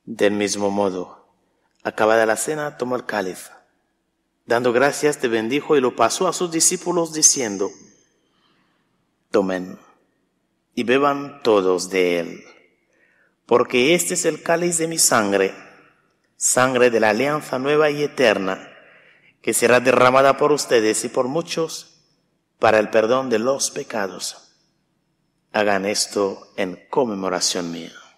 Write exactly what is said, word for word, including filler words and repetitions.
Del mismo modo, acabada la cena, tomó el cáliz. Dando gracias, te bendijo y lo pasó a sus discípulos diciendo: tomen y beban todos de él, porque este es el cáliz de mi sangre, sangre de la alianza nueva y eterna, que será derramada por ustedes y por muchos para el perdón de los pecados. Hagan esto en conmemoración mía.